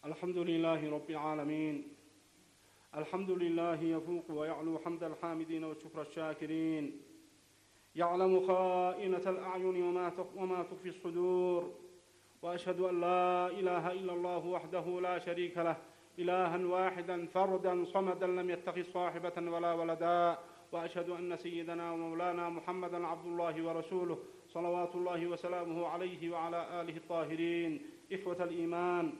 الحمد لله رب العالمين. الحمد لله يفوق ويعلو حمد الحامدين وشكر الشاكرين. يعلم خائنة الأعين وما تخفي الصدور. وأشهد أن لا إله إلا الله وحده لا شريك له، إلها واحدا فردا صمدا لم يتخذ صاحبة ولا ولدا. وأشهد أن سيدنا ومولانا محمدا عبد الله ورسوله، صلوات الله وسلامه عليه وعلى آله الطاهرين. إخوة الإيمان،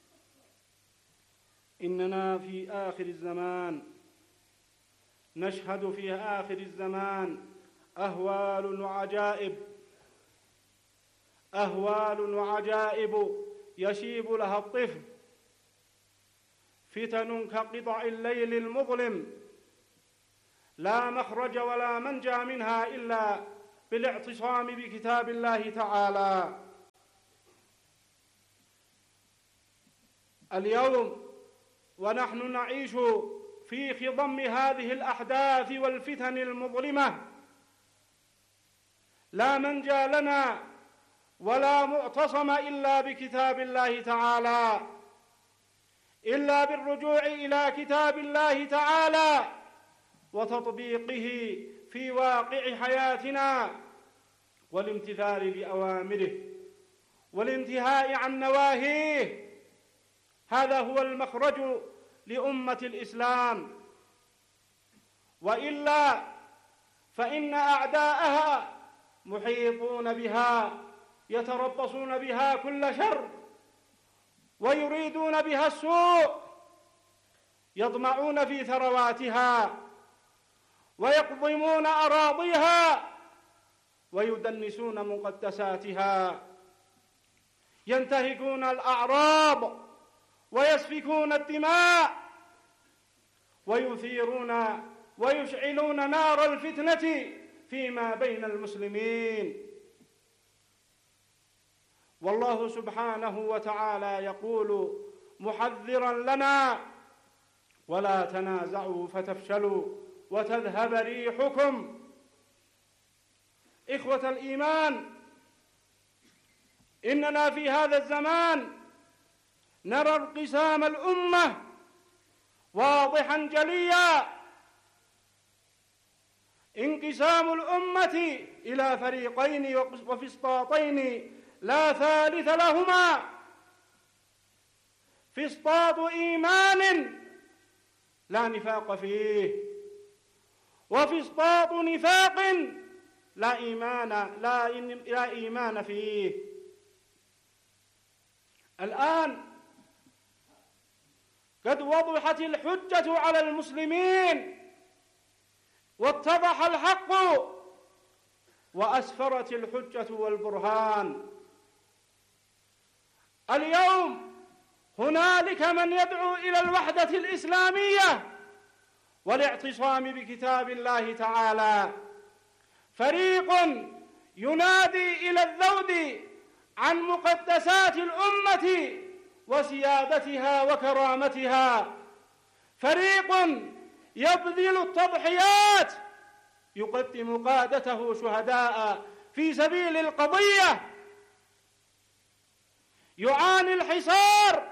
إننا في آخر الزمان نشهد في آخر الزمان أهوال وعجائب يشيب لها الطفل، فتن كقطع الليل المظلم لا مخرج ولا منجى منها إلا بالاعتصام بكتاب الله تعالى. اليوم ونحن نعيش في خضم هذه الأحداث والفتن المظلمة، لا منجى لنا ولا معتصم إلا بكتاب الله تعالى، إلا بالرجوع إلى كتاب الله تعالى وتطبيقه في واقع حياتنا، والامتثال لأوامره والانتهاء عن نواهيه. هذا هو المخرج لأمة الإسلام، وإلا فإن أعداءها محيطون بها، يتربصون بها كل شر ويريدون بها السوء، يطمعون في ثرواتها ويقضمون أراضيها ويدنسون مقدساتها، ينتهكون الأعراض ويسفكون الدماء ويثيرون ويشعلون نار الفتنة فيما بين المسلمين. والله سبحانه وتعالى يقول محذرا لنا: ولا تنازعوا فتفشلوا وتذهب ريحكم. إخوة الإيمان، إننا في هذا الزمان نرى انقسام الأمة واضحا جليا، انقسام الأمة إلى فريقين وفسطاطين لا ثالث لهما: فسطاط إيمان لا نفاق فيه، وفسطاط نفاق لا إيمان فيه. الآن قد وضحت الحجة على المسلمين، واتضح الحق، وأسفرت الحجة والبرهان. اليوم هنالك من يدعو إلى الوحدة الإسلامية والاعتصام بكتاب الله تعالى، فريق ينادي إلى الذود عن مقدسات الأمة وسيادتها وكرامتها، فريق يبذل التضحيات، يقدم قادته شهداء في سبيل القضية، يعاني الحصار،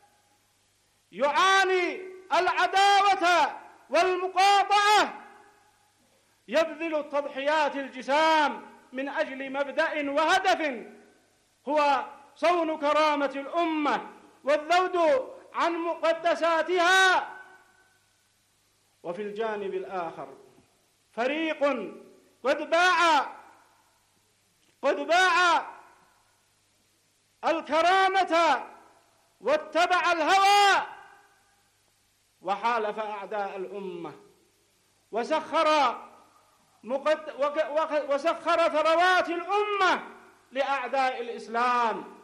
يعاني العداوة والمقاطعة، يبذل التضحيات الجسام من أجل مبدأ وهدف هو صون كرامة الأمة والذود عن مقدساتها. وفي الجانب الآخر فريق قد باع الكرامة واتبع الهوى وحالف أعداء الأمة وسخر ثروات الأمة لأعداء الإسلام،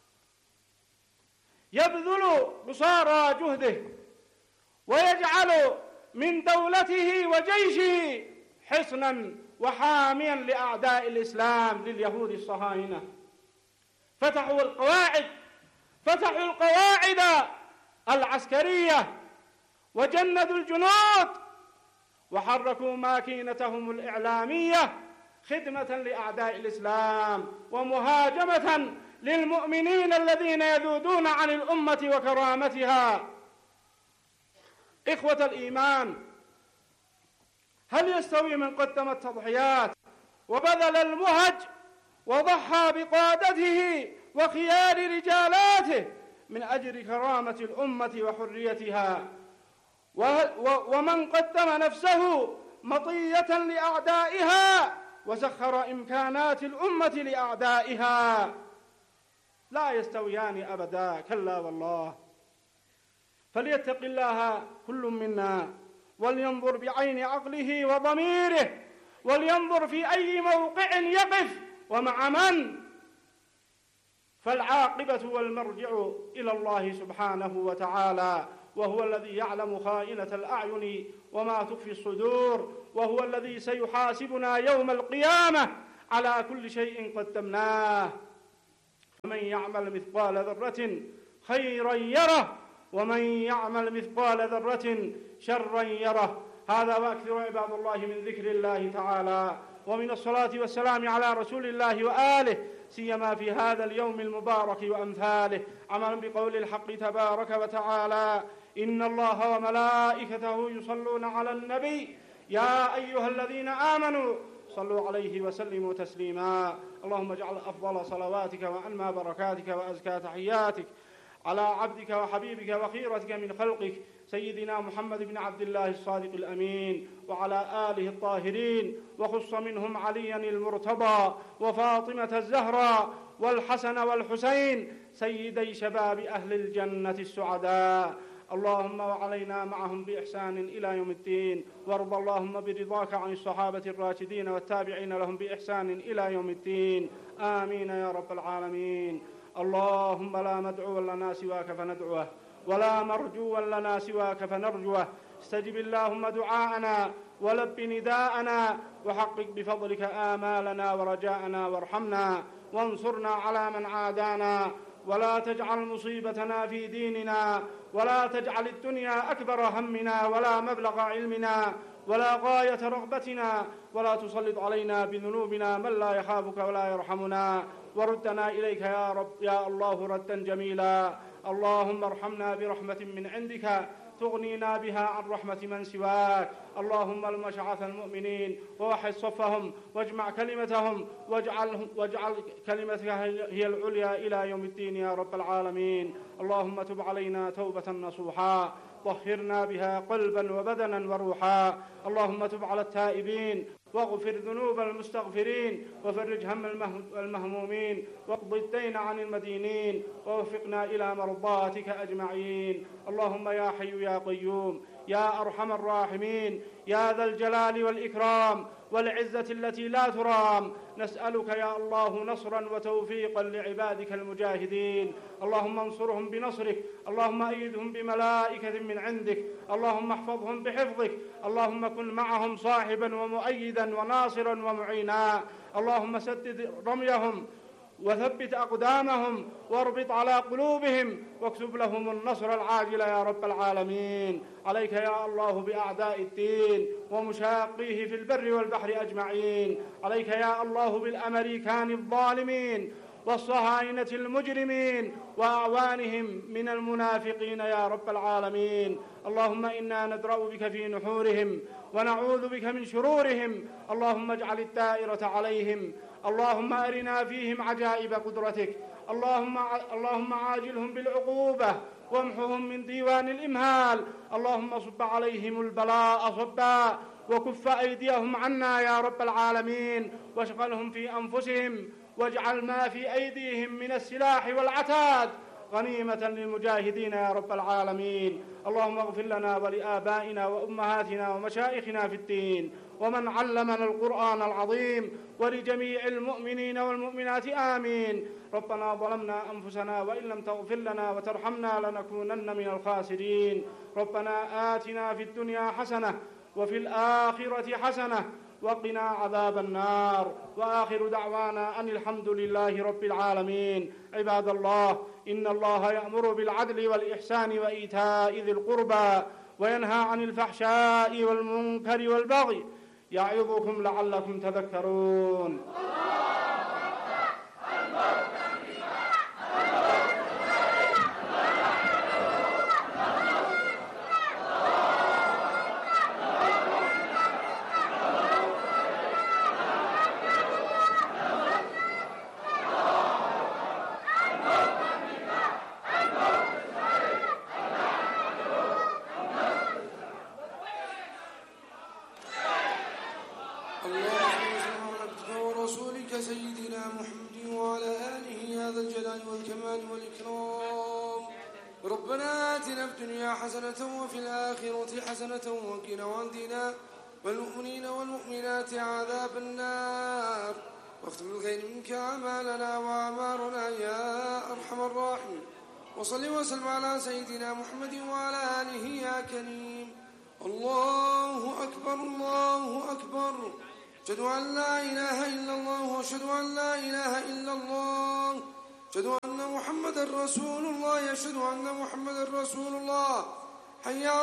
يبذل قصارى جهده ويجعل من دولته وجيشه حصنا وحاميا لأعداء الإسلام لليهود الصهاينة. فتحوا القواعد العسكرية وجندوا الجنود وحركوا ماكينتهم الإعلامية خدمة لأعداء الإسلام ومهاجمة للمؤمنين الذين يذودون عن الأمة وكرامتها. إخوة الإيمان، هل يستوي من قدم التضحيات وبذل المهج وضحى بقادته وخيار رجالاته من أجل كرامة الأمة وحريتها، ومن قدم نفسه مطية لأعدائها وسخر إمكانات الأمة لأعدائها؟ لا يستويان أبدا، كلا والله. فليتق الله كل منا ولينظر بعين عقله وضميره، ولينظر في أي موقع يقف ومع من، فالعاقبة والمرجع إلى الله سبحانه وتعالى، وهو الذي يعلم خائنة الأعين وما تخفي الصدور، وهو الذي سيحاسبنا يوم القيامة على كل شيء قدمناه. فمن يعمل مثقال ذرة خيرا يره، ومن يعمل مثقال ذرة شرا يره. هذا وأكثر عباد الله من ذكر الله تعالى ومن الصلاة والسلام على رسول الله وآله، سيما في هذا اليوم المبارك وأمثاله، عملا بقول الحق تبارك وتعالى: إن الله وملائكته يصلون على النبي يا أيها الذين آمنوا صلوا عليه وسلموا تسليما. اللهم اجعل أفضل صلواتك وأنمى بركاتك وأزكى تحياتك على عبدك وحبيبك وخيرتك من خلقك سيدنا محمد بن عبد الله الصادق الأمين، وعلى آله الطاهرين، وخص منهم عليا المرتضى وفاطمة الزهراء والحسن والحسين سيدي شباب أهل الجنة السعداء. اللهم وعلينا معهم بإحسان إلى يوم الدين، وارض اللهم برضاك عن الصحابة الراشدين والتابعين لهم بإحسان إلى يوم الدين. آمين يا رب العالمين. اللهم لا مدعو لنا سواك فندعوه، ولا مرجو لنا سواك فنرجوه. استجب اللهم دعاءنا ولب نداءنا، وحقق بفضلك آمالنا ورجاءنا، وارحمنا وانصرنا على من عادانا، ولا تجعل مصيبتنا في ديننا، ولا تجعل الدنيا أكبر همنا ولا مبلغ علمنا ولا غاية رغبتنا، ولا تسلط علينا بذنوبنا من لا يخافك ولا يرحمنا، وردنا إليك يا رب يا الله ردا جميلا. اللهم ارحمنا برحمة من عندك تغنينا بها عن رحمة من سواك. اللهم المشعث المؤمنين ووحد صفهم واجمع كلمتهم واجعل كلمتك هي العليا إلى يوم الدين يا رب العالمين. اللهم تب علينا توبة نصوحا طهرنا بها قلبا وبدنا وروحا. اللهم تب على التائبين واغفر ذنوب المستغفرين، وفرج هم المهمومين، واقض الدين عن المدينين، ووفقنا إلى مرضاتك أجمعين. اللهم يا حي يا قيوم يا أرحم الراحمين يا ذا الجلال والإكرام والعزة التي لا ترام، نسألك يا الله نصرا وتوفيقا لعبادك المجاهدين. اللهم انصرهم بنصرك، اللهم أيدهم بملائكة من عندك، اللهم احفظهم بحفظك، اللهم كن معهم صاحبا ومؤيدا وناصرا ومعينا. اللهم سدد رميهم وثبت أقدامهم واربط على قلوبهم واكتب لهم النصر العاجل يا رب العالمين. عليك يا الله بأعداء الدين ومشاقيه في البر والبحر أجمعين. عليك يا الله بالأمريكان الظالمين والصهاينة المجرمين وأعوانهم من المنافقين يا رب العالمين. اللهم إنا ندرأ بك في نحورهم ونعوذ بك من شرورهم. اللهم اجعل الدائرة عليهم، اللهم أرنا فيهم عجائب قدرتك، اللهم عاجلهم بالعقوبة وامحهم من ديوان الإمهال. اللهم صب عليهم البلاء صبا وكف أيديهم عنا يا رب العالمين، واشغلهم في أنفسهم، واجعل ما في أيديهم من السلاح والعتاد غنيمة للمجاهدين يا رب العالمين. اللهم اغفر لنا ولآبائنا وأمهاتنا ومشايخنا في الدين ومن علمنا القرآن العظيم، ولجميع المؤمنين والمؤمنات آمين. ربنا ظلمنا أنفسنا وإن لم تغفر لنا وترحمنا لنكونن من الخاسرين. ربنا آتنا في الدنيا حسنة وفي الآخرة حسنة وقنا عذاب النار. وآخر دعوانا أن الحمد لله رب العالمين. عباد الله، إن الله يأمر بالعدل والإحسان وإيتاء ذي القربى وينهى عن الفحشاء والمنكر والبغي يعظكم لعلكم تذكرون. والإكرام. ربنا آتنا في الدنيا حسنة وفي الآخرة حسنة وقنا عذاب والمؤمنين والمؤمنات عذاب النار. واختم بالخير منك أعمالنا وأعمارنا يا أرحم الراحمين. وصل وسلم على سيدنا محمد وعلى آله يا كريم. الله أكبر الله أكبر. أشهد أن لا إله إلا الله وأشهد أن لا إله إلا الله. أشهد أن محمدا رسول الله. أشهد أن محمدا رسول الله. حي على